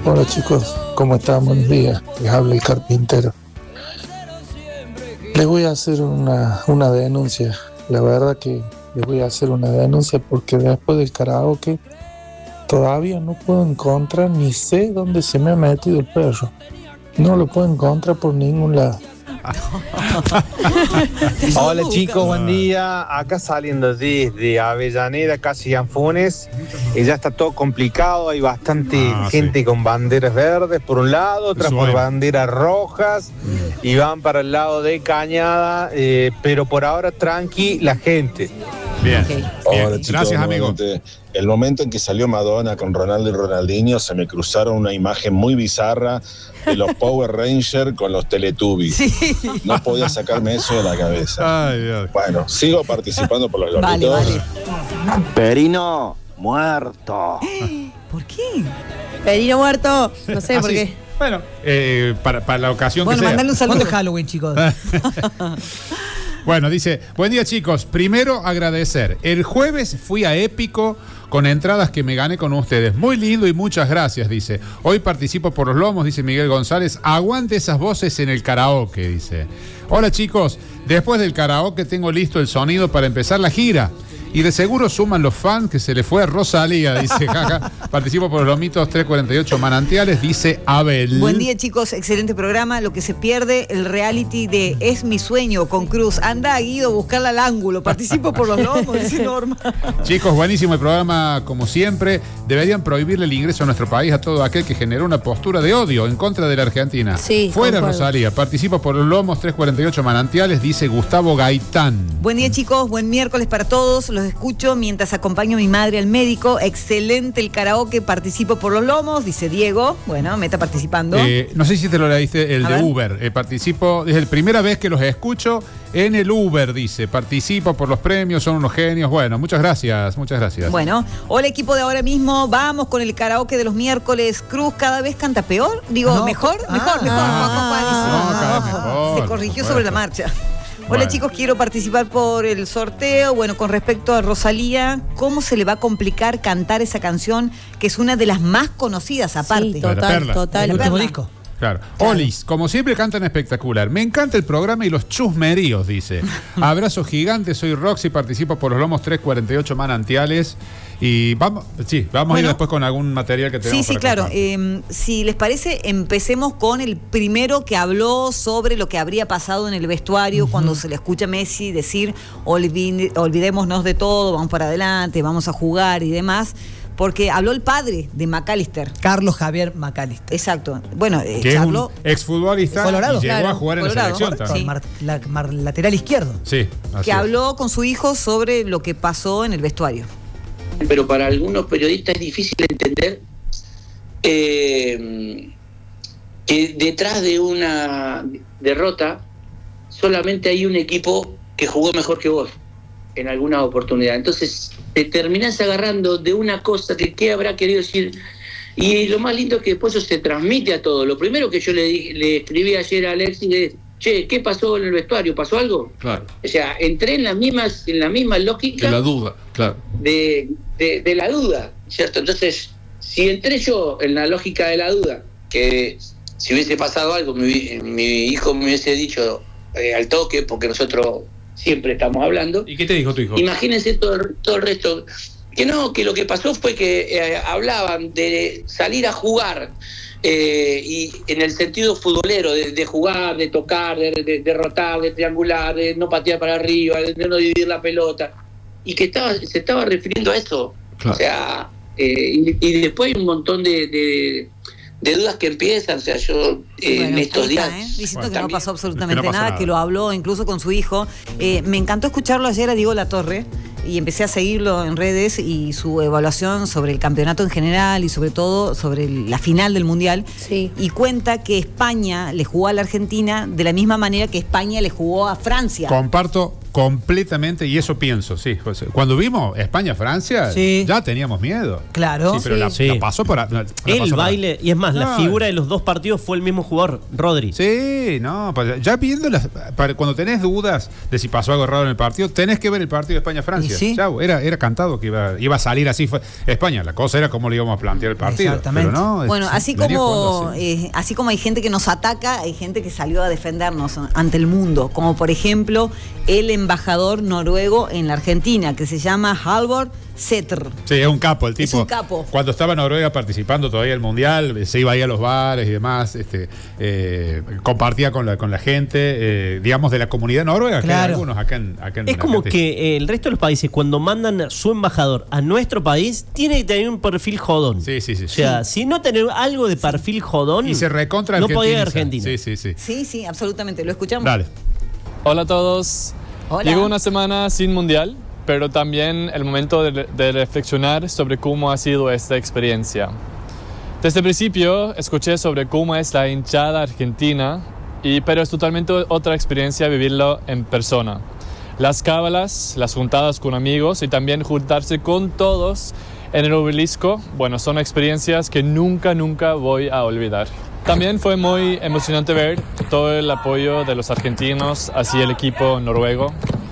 Hola chicos, ¿cómo están? Buenos días, les habla el carpintero. Les voy a hacer una denuncia, la verdad que les voy a hacer una denuncia porque después del karaoke todavía no puedo encontrar ni sé dónde se me ha metido el perro. No lo puedo encontrar por ningún lado. Hola chicos, buen día. Acá saliendo desde Avellaneda, casi Anfunes, y ya está todo complicado. Hay bastante gente con banderas verdes por un lado, otras por banderas rojas, y van para el lado de Cañada, pero por ahora tranqui la gente. Bien. Okay. Bien. Hola, chicos, Gracias, amigo. El momento en que salió Madonna con Ronaldo y Ronaldinho, se me cruzaron una imagen muy bizarra de los Power Rangers con los Teletubbies. Sí. No podía sacarme eso de la cabeza. Ay, Dios. Bueno, sigo participando por los Vale, loquitos. vale. Perino, muerto. ¿Por qué? Perino muerto. No sé por sí. qué. Bueno, para la ocasión Bueno, que sea. mandale un saludo. ¿Cuándo es Halloween, chicos? Bueno, dice, buen día chicos, primero agradecer. El jueves fui a Épico con entradas que me gané con ustedes. Muy lindo y muchas gracias, dice. Hoy participo por los lomos, dice Miguel González. Aguante esas voces en el karaoke, dice. Hola chicos, después del karaoke tengo listo el sonido para empezar la gira. Y de seguro suman los fans que se le fue a Rosalía, dice Jaja. Participo por los lomitos 348 Manantiales, dice Abel. Buen día, chicos. Excelente programa. Lo que se pierde, el reality de Es mi sueño con Cruz. Anda, Guido, buscarla al ángulo. Participo por los lomos, dice Norma. Chicos, buenísimo el programa, como siempre. Deberían prohibirle el ingreso a nuestro país a todo aquel que generó una postura de odio en contra de la Argentina. Sí, fuera concuerdo. Rosalía. Participo por los lomos 348 Manantiales, dice Gustavo Gaitán. Buen día, chicos. Buen miércoles para todos. Los escucho mientras acompaño a mi madre al médico. Excelente el karaoke. Participo por los lomos, dice Diego. Bueno, me está participando. No sé si te lo leíste, el A de ver. Uber. Participo, desde la primera vez que los escucho en el Uber, dice. Participo por los premios, son unos genios. Bueno, muchas gracias, muchas gracias. Bueno, hola equipo de ahora mismo. Vamos con el karaoke de los miércoles. Cruz cada vez canta peor. Digo, No. mejor. Juan, cada vez mejor, Se corrigió por sobre la supuesto. marcha. Bueno. Hola chicos, quiero participar por el sorteo. Bueno, con respecto a Rosalía, ¿cómo se le va a complicar cantar esa canción que es una de las más conocidas aparte? La Sí, Perla. total, total. El último Perla. disco. Claro. Olis, como siempre cantan espectacular. Me encanta el programa y los chusmeríos, dice. Abrazo gigante, soy Roxy, participo por los lomos 348 Manantiales. Y vamos a ir Bueno. después con algún material que tenemos. Sí, para claro. contar. Si les parece, empecemos con el primero que habló sobre lo que habría pasado en el vestuario cuando se le escucha a Messi decir olvidémonos de todo, vamos para adelante, vamos a jugar y demás. Porque habló el padre de McAllister. Carlos Javier McAllister. Exacto. Bueno, Que es un habló. exfutbolista Colorado. y llegó Claro, a jugar Colorado. en la selección Sí. también. Lateral izquierdo. Sí, así Que es. habló con su hijo sobre lo que pasó en el vestuario. Pero para algunos periodistas es difícil entender que detrás de una derrota solamente hay un equipo que jugó mejor que vos en alguna oportunidad. Entonces te terminás agarrando de una cosa que qué habrá querido decir. Y lo más lindo es que después eso se transmite a todo. Lo primero que yo le escribí ayer a Alexis es: che, ¿qué pasó en el vestuario? ¿Pasó algo? Claro, O sea, entré en la misma lógica de la duda, claro. de la duda, ¿cierto? Entonces, si entré yo en la lógica de la duda, que si hubiese pasado algo, mi hijo me hubiese dicho al toque, porque nosotros siempre estamos hablando. ¿Y qué te dijo tu hijo? Imagínense todo el resto. Que no, que lo que pasó fue que hablaban de salir a jugar, y en el sentido futbolero, de jugar, de tocar, de derrotar, de triangular, de no patear para arriba, de no dividir la pelota, y que se estaba refiriendo a eso. Claro. O sea, y después hay un montón de dudas que empiezan. O sea, yo en estos ahí está, días diciendo que también- no pasó absolutamente que no pasó nada, nada. que lo habló incluso con su hijo. Me encantó escucharlo ayer a Diego Latorre y empecé a seguirlo en redes y su evaluación sobre el campeonato en general y sobre todo sobre la final del Mundial. Sí. Y cuenta que España le jugó a la Argentina de la misma manera que España le jugó a Francia. Comparto completamente, y eso pienso, sí. Pues, cuando vimos España-Francia, ya teníamos miedo. Claro. Sí, pero la pasó por... El baile, y es más, la figura de los dos partidos fue el mismo jugador, Rodri. Sí, no, pues ya viendo cuando tenés dudas de si pasó algo raro en el partido, tenés que ver el partido de España-Francia. ¿Sí? Ya, era cantado que iba a salir así. España, la cosa era cómo le íbamos a plantear el partido. Exactamente. Pero no, bueno, así como hay gente que nos ataca, hay gente que salió a defendernos ante el mundo, como por ejemplo el embajador noruego en la Argentina, que se llama Halvor Sæther. Sí, es un capo el tipo. Es un capo. Cuando estaba en Noruega participando todavía el Mundial, se iba ahí a los bares y demás, compartía con la gente, digamos, de la comunidad noruega, claro. Que hay algunos acá en Es como Argentina. que el resto de los países, cuando mandan a su embajador a nuestro país, tiene que tener un perfil jodón. Sí. O sea, si no tener algo de perfil jodón, Y se recontra no podía ir a Argentina. Sí, absolutamente. ¿Lo escuchamos? Dale. Hola a todos. Hola. Llegó una semana sin mundial, pero también el momento de reflexionar sobre cómo ha sido esta experiencia. Desde el principio escuché sobre cómo es la hinchada argentina, pero es totalmente otra experiencia vivirlo en persona. Las cábalas, las juntadas con amigos y también juntarse con todos en el obelisco, bueno, son experiencias que nunca voy a olvidar. También fue muy emocionante ver todo el apoyo de los argentinos hacia el equipo noruego.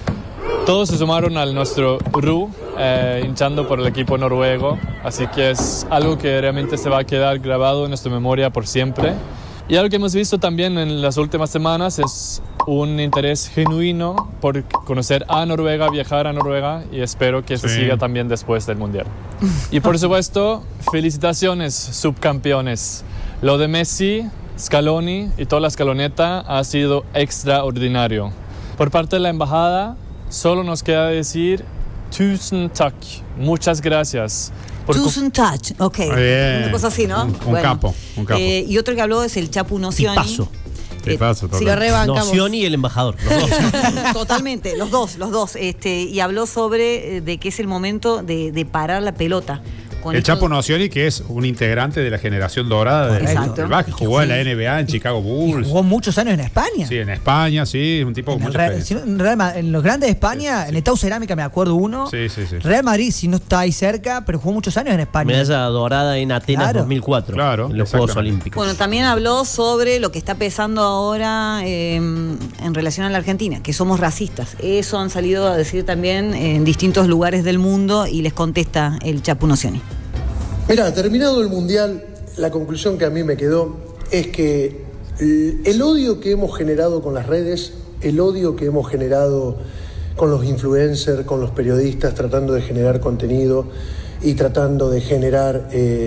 Todos se sumaron a nuestro RU, hinchando por el equipo noruego, así que es algo que realmente se va a quedar grabado en nuestra memoria por siempre. Y algo que hemos visto también en las últimas semanas es un interés genuino por conocer a Noruega, viajar a Noruega, y espero que se siga también después del Mundial. Y por supuesto, felicitaciones, subcampeones. Lo de Messi, Scaloni y toda la escaloneta ha sido extraordinario. Por parte de la embajada, solo nos queda decir tusen takk, muchas gracias. Tusen takk, ok. Una cosa así, ¿no? Un capo. Y otro que habló es el Chapu Nocioni. Tipazo, sí, lo rebancamos. Nocioni y el embajador, los dos. Totalmente, los dos. Y habló sobre de que es el momento de parar la pelota. El Chapo Nocioni, que es un integrante de la generación dorada del básquet, jugó en la NBA, en Chicago Bulls. Y jugó muchos años en España. Sí, en España, sí, un tipo con mucha experiencia. En los grandes de España, en el Tau Cerámica me acuerdo uno. Sí. Real Madrid, si no está ahí cerca, pero jugó muchos años en España. Medalla dorada en Atenas 2004, en los Juegos Olímpicos. Bueno, también habló sobre lo que está pesando ahora en relación a la Argentina, que somos racistas. Eso han salido a decir también en distintos lugares del mundo y les contesta el Chapu Nocioni. Mirá, terminado el Mundial, la conclusión que a mí me quedó es que el odio que hemos generado con las redes, el odio que hemos generado con los influencers, con los periodistas, tratando de generar contenido y tratando de generar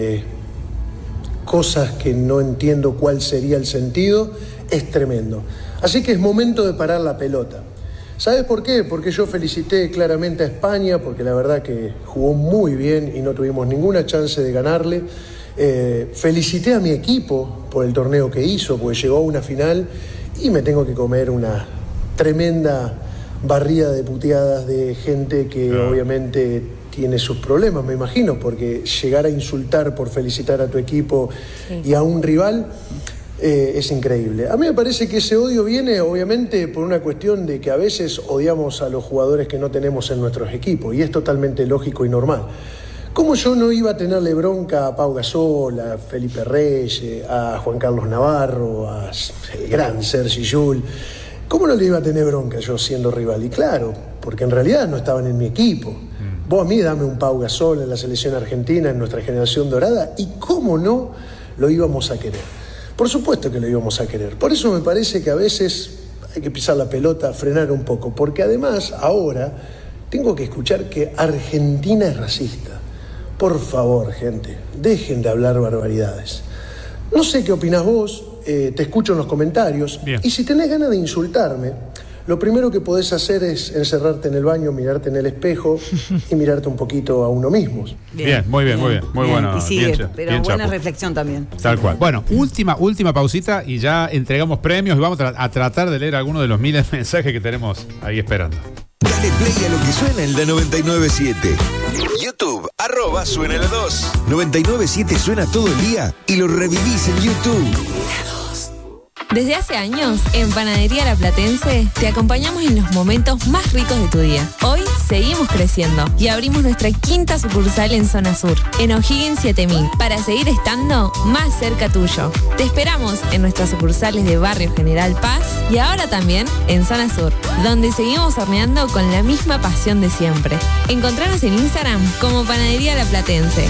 cosas que no entiendo cuál sería el sentido, es tremendo. Así que es momento de parar la pelota. ¿Sabes por qué? Porque yo felicité claramente a España, porque la verdad que jugó muy bien y no tuvimos ninguna chance de ganarle. Felicité a mi equipo por el torneo que hizo, porque llegó a una final y me tengo que comer una tremenda barrida de puteadas de gente que obviamente tiene sus problemas, me imagino, porque llegar a insultar por felicitar a tu equipo y a un rival... es increíble. A mí me parece que ese odio viene obviamente por una cuestión de que a veces odiamos a los jugadores que no tenemos en nuestros equipos, y es totalmente lógico y normal. ¿Cómo yo no iba a tenerle bronca a Pau Gasol, a Felipe Reyes, a Juan Carlos Navarro, a gran Sergi Llull? ¿Cómo no le iba a tener bronca yo siendo rival? Y claro, porque en realidad no estaban en mi equipo. Vos a mí dame un Pau Gasol en la selección argentina, en nuestra generación dorada, y cómo no lo íbamos a querer. Por supuesto que lo íbamos a querer. Por eso me parece que a veces hay que pisar la pelota, frenar un poco. Porque además, ahora, tengo que escuchar que Argentina es racista. Por favor, gente, dejen de hablar barbaridades. No sé qué opinás vos, te escucho en los comentarios. Bien. Y si tenés ganas de insultarme, lo primero que podés hacer es encerrarte en el baño, mirarte en el espejo y mirarte un poquito a uno mismo. Bien, muy bueno. Y sigue, bien, pero bien, buena Chapo. reflexión también. Tal cual. Bueno, última pausita y ya entregamos premios y vamos a tratar de leer algunos de los miles de mensajes que tenemos ahí esperando. Dale play a lo que suena en la 997. YouTube, @suena la 2. 997 suena todo el día y lo revivís en YouTube. Desde hace años, en Panadería La Platense, te acompañamos en los momentos más ricos de tu día. Hoy seguimos creciendo y abrimos nuestra 5ª sucursal en Zona Sur, en O'Higgins 7000, para seguir estando más cerca tuyo. Te esperamos en nuestras sucursales de Barrio General Paz y ahora también en Zona Sur, donde seguimos horneando con la misma pasión de siempre. Encontranos en Instagram como Panadería La Platense.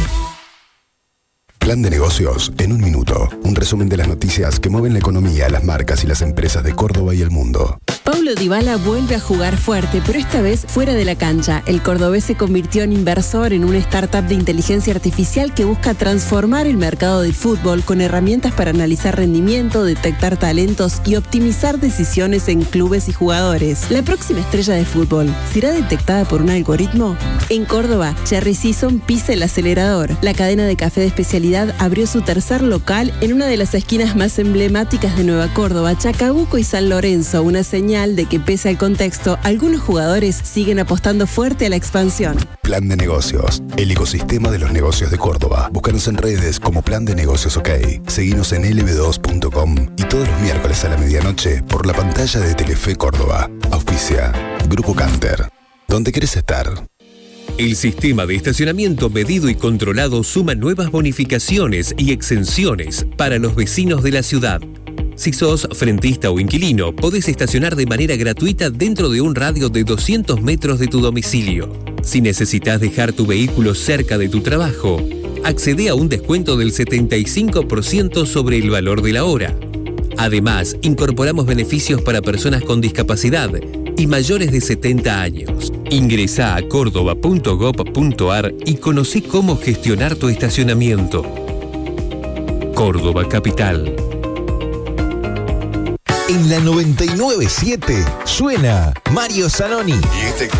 Plan de negocios en un minuto. Un resumen de las noticias que mueven la economía, las marcas y las empresas de Córdoba y el mundo. Paulo Dybala vuelve a jugar fuerte, pero esta vez fuera de la cancha. El cordobés se convirtió en inversor en una startup de inteligencia artificial que busca transformar el mercado del fútbol con herramientas para analizar rendimiento, detectar talentos y optimizar decisiones en clubes y jugadores. La próxima estrella de fútbol será detectada por un algoritmo. En Córdoba, Cherry Season pisa el acelerador. La cadena de café de especialidad abrió su tercer local en una de las esquinas más emblemáticas de Nueva Córdoba, Chacabuco y San Lorenzo, una señal de que pese al contexto, algunos jugadores siguen apostando fuerte a la expansión. Plan de negocios, el ecosistema de los negocios de Córdoba. Búscanos en redes como Plan de Negocios OK. Seguinos en lb2.com y todos los miércoles a la medianoche por la pantalla de Telefe Córdoba. Auspicia Grupo Canter. ¿Dónde querés estar? El sistema de estacionamiento medido y controlado suma nuevas bonificaciones y exenciones para los vecinos de la ciudad. Si sos frentista o inquilino, podés estacionar de manera gratuita dentro de un radio de 200 metros de tu domicilio. Si necesitas dejar tu vehículo cerca de tu trabajo, accede a un descuento del 75% sobre el valor de la hora. Además, incorporamos beneficios para personas con discapacidad y mayores de 70 años. Ingresá a córdoba.gov.ar y conocí cómo gestionar tu estacionamiento. Córdoba Capital. En la 99.7 suena Mario Zanoni.